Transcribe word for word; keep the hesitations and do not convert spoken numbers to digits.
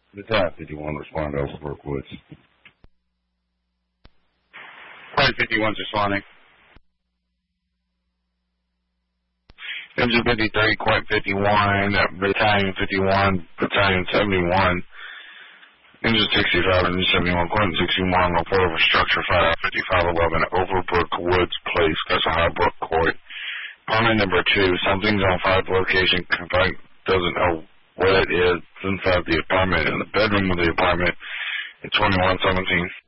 Battalion fifty-one, respond to Overbrook Woods. Flight fifty-one's responding. Engine fifty-three, Quite fifty-one, Battalion fifty-one, Battalion seventy-one, Engine sixty-five, Engine seventy-one, Quentin sixty-one, report over structure five fifty-five eleven, Overbrook Woods Place, that's a High Brook Court. Comment number two, something's on five location, confirm, doesn't know what it is, it's inside the apartment, in the bedroom of the apartment, at twenty-one seventeen.